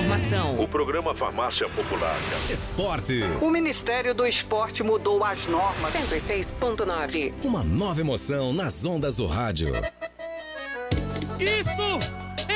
informação. O programa Farmácia Popular. Esporte. O Ministério do Esporte mudou as normas. 106.9. Uma nova emoção nas ondas do rádio. Isso